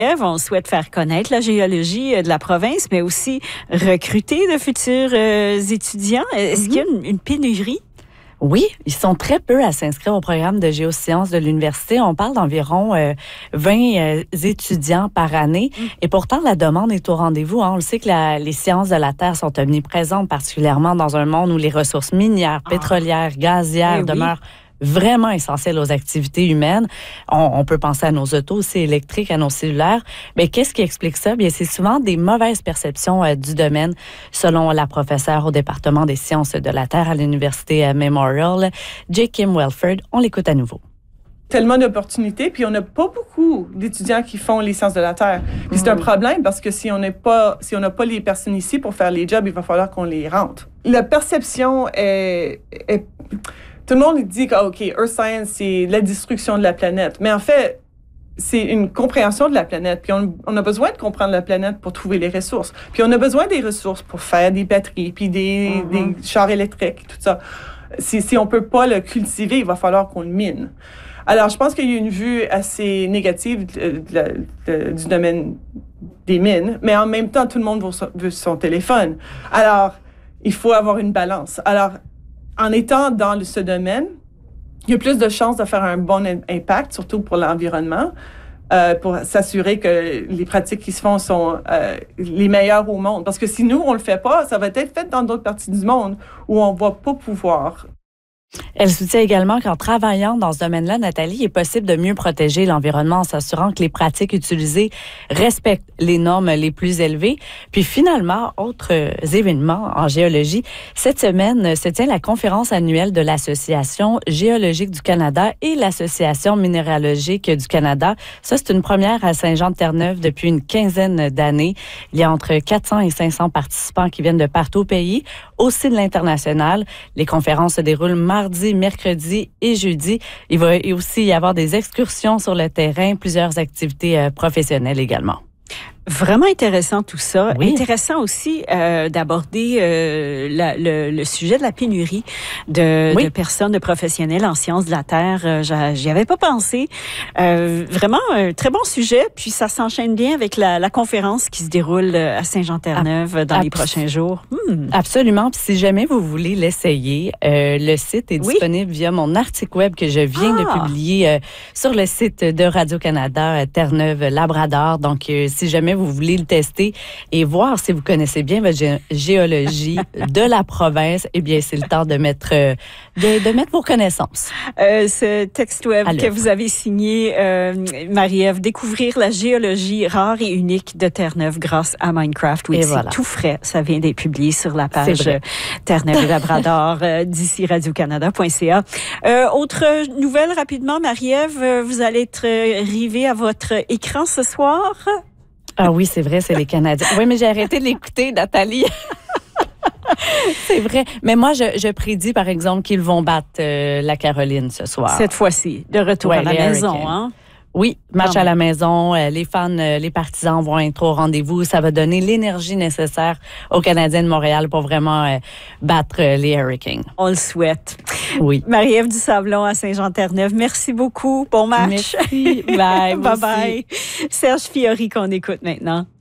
On souhaite faire connaître la géologie de la province, mais aussi recruter de futurs étudiants. Est-ce qu'il y a une pénurie? Oui, ils sont très peu à s'inscrire au programme de géosciences de l'université. On parle d'environ 20 étudiants par année. Et pourtant, la demande est au rendez-vous. On le sait que les sciences de la Terre sont omniprésentes, particulièrement dans un monde où les ressources minières, pétrolières, gazières demeurent vraiment essentielles aux activités humaines. On peut penser à nos autos aussi électriques, à nos cellulaires. Mais qu'est-ce qui explique ça? Bien, c'est souvent des mauvaises perceptions du domaine, selon la professeure au département des sciences de la Terre à l'université Memorial, J. Kim Welford. On l'écoute à nouveau. Tellement d'opportunités, puis on n'a pas beaucoup d'étudiants qui font les sciences de la Terre. Puis c'est un problème parce que si on n'a pas les personnes ici pour faire les jobs, il va falloir qu'on les rentre. La perception est tout le monde dit que, OK, Earth Science, c'est la destruction de la planète. Mais en fait, c'est une compréhension de la planète. Puis on a besoin de comprendre la planète pour trouver les ressources. Puis on a besoin des ressources pour faire des batteries, puis des chars électriques, tout ça. Si on peut pas le cultiver, il va falloir qu'on le mine. Alors, je pense qu'il y a une vue assez négative du domaine des mines, mais en même temps, tout le monde veut son téléphone. Alors, il faut avoir une balance. Alors, en étant dans ce domaine, il y a plus de chances de faire un bon impact, surtout pour l'environnement, pour s'assurer que les pratiques qui se font sont les meilleures au monde. Parce que si nous, on le fait pas, ça va être fait dans d'autres parties du monde où on va pas pouvoir. Elle soutient également qu'en travaillant dans ce domaine-là, Nathalie, il est possible de mieux protéger l'environnement en s'assurant que les pratiques utilisées respectent les normes les plus élevées. Puis finalement, autres événements en géologie, cette semaine se tient la conférence annuelle de l'Association géologique du Canada et l'Association minéralogique du Canada. Ça, c'est une première à Saint-Jean-de-Terre-Neuve depuis une quinzaine d'années. Il y a entre 400 et 500 participants qui viennent de partout au pays, aussi de l'international. Les conférences se déroulent mardi, mercredi et jeudi. Il va aussi y avoir des excursions sur le terrain, plusieurs activités professionnelles également. Vraiment intéressant tout ça. Oui. Intéressant aussi d'aborder le sujet de la pénurie de personnes, de professionnels en sciences de la Terre. J'y avais pas pensé. Vraiment un très bon sujet. Puis ça s'enchaîne bien avec la conférence qui se déroule à Saint-Jean-Terre-Neuve dans les prochains jours. Absolument. Puis si jamais vous voulez l'essayer, le site est disponible via mon article web que je viens de publier sur le site de Radio-Canada Terre-Neuve-Labrador. Donc, si jamais vous voulez le tester et voir si vous connaissez bien votre géologie de la province, eh bien, c'est le temps de mettre vos connaissances. Ce texte web que vous avez signé, Marie-Ève, Découvrir la géologie rare et unique de Terre-Neuve grâce à Minecraft. Oui, c'est tout frais. Ça vient d'être publié sur la page Terre-Neuve et Labrador d'ici radiocanada.ca. Autre nouvelle rapidement, Marie-Ève, vous allez être rivée à votre écran ce soir. Ah oui, c'est vrai, c'est les Canadiens. Oui, mais j'ai arrêté de l'écouter, Nathalie. C'est vrai. Mais moi, je prédis, par exemple, qu'ils vont battre la Caroline ce soir. Cette fois-ci, de retour à la maison, hein? Oui, match à la maison. Les fans, les partisans vont être au rendez-vous. Ça va donner l'énergie nécessaire aux Canadiens de Montréal pour vraiment battre les Hurricanes. On le souhaite. Oui. Marie-Ève Dusablon à Saint-Jean-Terre-Neuve, merci beaucoup. Bon match. Merci. Bye. Bye-bye. Serge Fiori qu'on écoute maintenant.